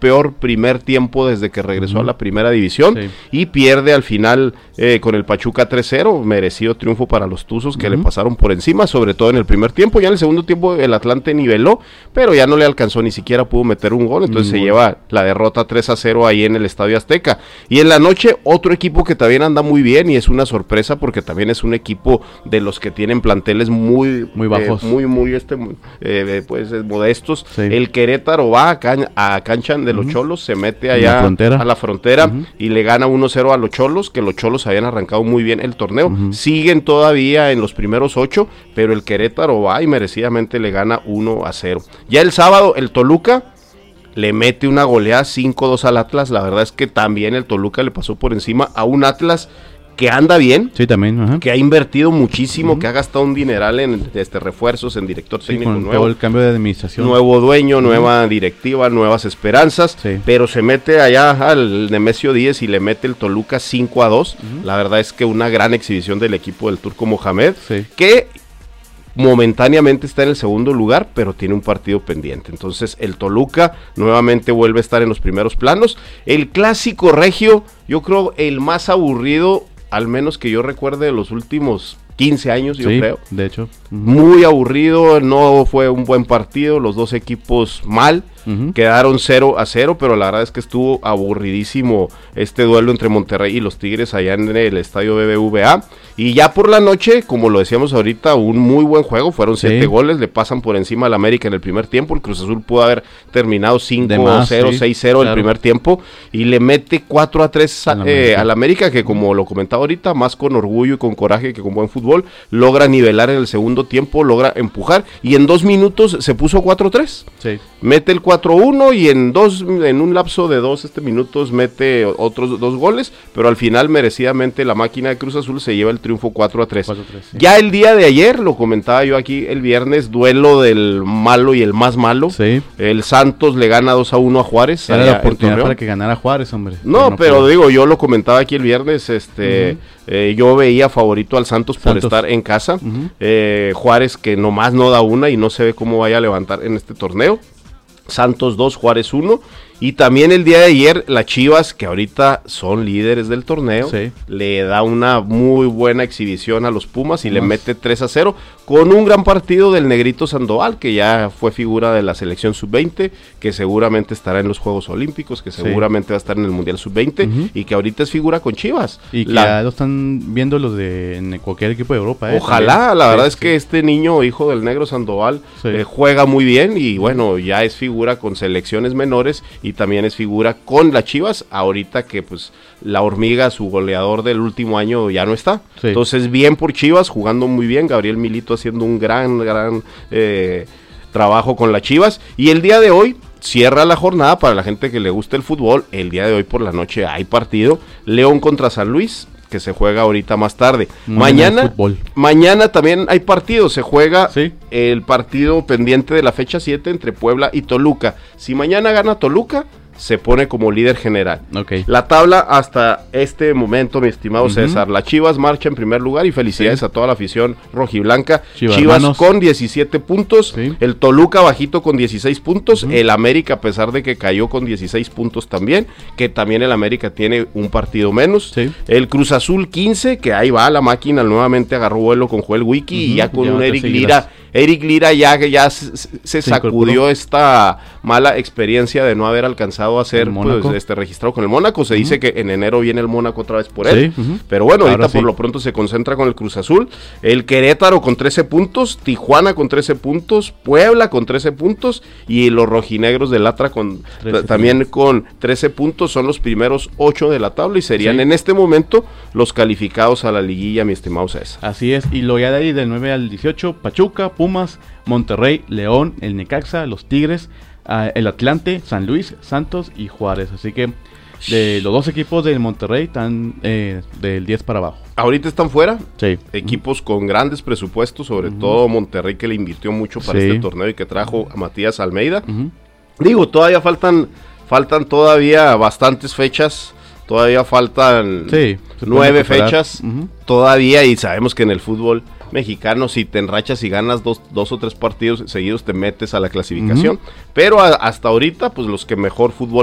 peor primer tiempo desde que regresó a la primera división, y pierde al final con el Pachuca 3-0, merecido triunfo para los Tuzos que le pasaron por encima, sobre todo en el primer tiempo. Ya en el segundo tiempo el Atlante niveló, pero ya no le alcanzó, ni siquiera pudo meter un gol, entonces se lleva la derrota 3-0 ahí en el Estadio Azteca. Y en la noche otro equipo que también anda muy bien, y es una sorpresa porque también es un equipo de los que tienen planteles muy bajos, pues modestos. El Querétaro va a cancha de los Cholos, se mete allá a la frontera y le gana 1-0 a los Cholos, que los Cholos habían arrancado muy bien el torneo, siguen todavía en los primeros 8, pero el Querétaro va y merecidamente le gana 1-0. Ya el sábado el Toluca le mete una goleada 5-2 al Atlas. La verdad es que también el Toluca le pasó por encima a un Atlas que anda bien, también, que ha invertido muchísimo, que ha gastado un dineral en refuerzos, en director técnico nuevo, todo el cambio de administración, nuevo dueño, nueva directiva, nuevas esperanzas, pero se mete allá al Nemesio 10 y le mete el Toluca 5-2. La verdad es que una gran exhibición del equipo del Turco Mohamed, que momentáneamente está en el segundo lugar, pero tiene un partido pendiente. Entonces el Toluca nuevamente vuelve a estar en los primeros planos. El clásico regio, yo creo el más aburrido, al menos que yo recuerde, de los últimos 15 años, yo creo. De hecho. Muy aburrido, no fue un buen partido, los dos equipos mal. Quedaron 0-0, pero la verdad es que estuvo aburridísimo este duelo entre Monterrey y los Tigres allá en el estadio BBVA. Y ya por la noche, como lo decíamos ahorita, un muy buen juego, fueron 7 goles, le pasan por encima al América en el primer tiempo. El Cruz Azul pudo haber terminado 5-0, 6-0 el primer tiempo, y le mete 4-3 al América, que como lo comentaba ahorita, más con orgullo y con coraje que con buen fútbol, logra nivelar en el segundo tiempo, logra empujar, y en 2 minutos se puso 4-3. Mete el 4-1 y en un lapso de 2 minutos mete otros 2 goles, pero al final merecidamente la máquina de Cruz Azul se lleva el triunfo 4-3. Ya el día de ayer, lo comentaba yo aquí el viernes, duelo del malo y el más malo. El Santos le gana 2-1 a Juárez. Era la oportunidad para que ganara Juárez, hombre. No, pero digo, yo lo comentaba aquí el viernes, yo veía favorito al Santos por estar en casa. Juárez que nomás no da una y no se ve cómo vaya a levantar en este torneo. Santos 2, Juárez 1. Y también el día de ayer, las Chivas, que ahorita son líderes del torneo, le da una muy buena exhibición a los Pumas y le mete 3-0, con un gran partido del Negrito Sandoval, que ya fue figura de la selección sub-20, que seguramente estará en los Juegos Olímpicos, que seguramente va a estar en el Mundial sub-20, y que ahorita es figura con Chivas. Y que ya lo están viendo los en cualquier equipo de Europa. Ojalá, también. La verdad es que este niño, hijo del Negro Sandoval, juega muy bien, y bueno, ya es figura con selecciones menores, y también es figura con las Chivas, ahorita que pues la Hormiga, su goleador del último año, ya no está. Entonces bien por Chivas, jugando muy bien, Gabriel Milito haciendo un gran trabajo con las Chivas, y el día de hoy cierra la jornada para la gente que le gusta el fútbol. El día de hoy por la noche hay partido, León contra San Luis, que se juega ahorita más tarde. Mañana también hay partido, se juega el partido pendiente de la fecha 7 entre Puebla y Toluca. Si mañana gana Toluca, se pone como líder general. La tabla hasta este momento, mi estimado César, la Chivas marcha en primer lugar, y felicidades a toda la afición rojiblanca. Chivas con 17 puntos, el Toluca bajito con 16 puntos, el América, a pesar de que cayó, con 16 puntos también, que también el América tiene un partido menos, el Cruz Azul 15, que ahí va la máquina, nuevamente agarró vuelo con Joel Wiki, y ya con un Eric Lira ya se sacudió esta mala experiencia de no haber alcanzado a ser registrado con el Mónaco. Se dice que en enero viene el Mónaco otra vez por él, pero bueno, ahorita por lo pronto se concentra con el Cruz Azul. El Querétaro con 13 puntos, Tijuana con 13 puntos, Puebla con 13 puntos, y los rojinegros del Atra también con 13 puntos. Son los primeros 8 de la tabla y serían en este momento los calificados a la liguilla, mi estimado César. Así es, y lo ya de ahí del 9 al 18, Pachuca, Pumas, Monterrey, León, el Necaxa, los Tigres, el Atlante, San Luis, Santos y Juárez. Así que de los dos equipos del Monterrey están del 10 para abajo. Ahorita están fuera, equipos con grandes presupuestos, sobre todo Monterrey, que le invirtió mucho para este torneo y que trajo a Matías Almeida. Digo, todavía faltan todavía bastantes fechas, todavía faltan 9 fechas todavía, y sabemos que en el fútbol mexicano, si te enrachas y ganas dos o tres partidos seguidos, te metes a la clasificación, pero hasta ahorita pues los que mejor fútbol